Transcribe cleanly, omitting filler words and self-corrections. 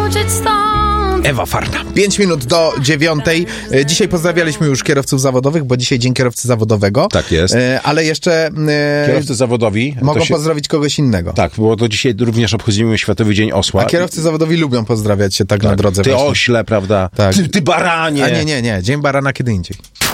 uciec stąd. Ewa Farna. 5 minut do 9:00. Dzisiaj pozdrawialiśmy już kierowców zawodowych, bo dzisiaj dzień kierowcy zawodowego. Tak jest. Ale jeszcze Kierowcy zawodowi mogą pozdrowić kogoś innego. Tak, bo to dzisiaj również obchodzimy Światowy Dzień Osła. A kierowcy zawodowi lubią pozdrawiać się tak na drodze. Ty właśnie. ośle, prawda? Tak. Ty baranie. A nie. Dzień barana kiedy indziej.